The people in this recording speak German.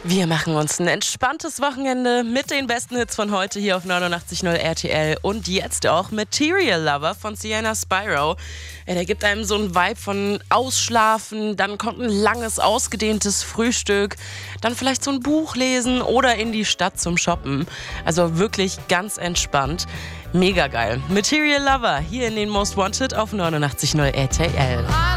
Wir machen uns ein entspanntes Wochenende mit den besten Hits von heute hier auf 89.0 RTL und jetzt auch Material Lover von Sienna Spyro. Ja, der gibt einem so einen Vibe von Ausschlafen, dann kommt ein langes, ausgedehntes Frühstück, dann vielleicht so ein Buch lesen oder in die Stadt zum Shoppen. Also wirklich ganz entspannt. Mega geil. Material Lover hier in den Most Wanted auf 89.0 RTL.